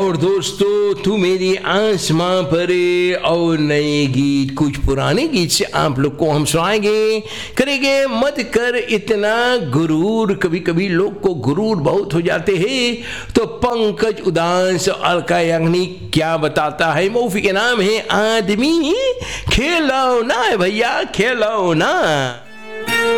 और दोस्तों, तू मेरी आसमां पर और नए गीत, कुछ पुराने गीत से आप लोग को हम सुनाएंगे। करेंगे मत कर इतना गुरूर, कभी कभी लोग को गुरूर बहुत हो जाते हैं। तो पंकज उदास अलका याग्निक क्या बताता है। मूवी के नाम है आदमी खिलौना है भैया, खिलौना।